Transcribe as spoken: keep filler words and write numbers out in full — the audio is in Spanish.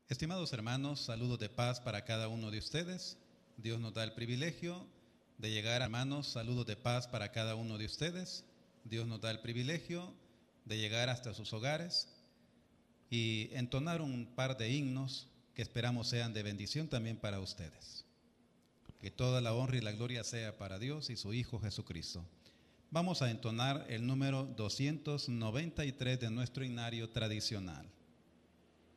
Estimados hermanos, saludos de paz para cada uno de ustedes. Dios nos da el privilegio de llegar, hermanos, saludos de paz para cada uno de ustedes. Dios nos da el privilegio de llegar hasta sus hogares y entonar un par de himnos que esperamos sean de bendición también para ustedes. Que toda la honra y la gloria sea para Dios y su Hijo Jesucristo. Vamos a entonar el número doscientos noventa y tres de nuestro himnario tradicional.